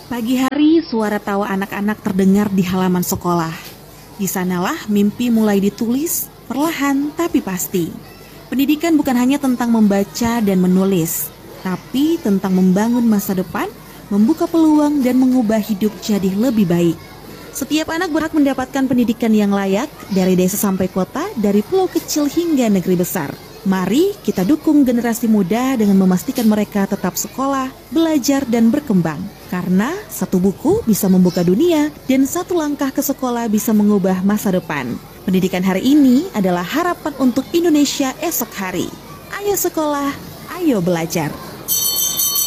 Pagi hari, suara tawa anak-anak terdengar di halaman sekolah. Di sanalah mimpi mulai ditulis, perlahan tapi pasti. Pendidikan bukan hanya tentang membaca dan menulis, tapi tentang membangun masa depan, membuka peluang dan mengubah hidup jadi lebih baik. Setiap anak berhak mendapatkan pendidikan yang layak, dari desa sampai kota, dari pulau kecil hingga negeri besar. Mari kita dukung generasi muda dengan memastikan mereka tetap sekolah, belajar, dan berkembang. Karena satu buku bisa membuka dunia dan satu langkah ke sekolah bisa mengubah masa depan. Pendidikan hari ini adalah harapan untuk Indonesia esok hari. Ayo sekolah, ayo belajar.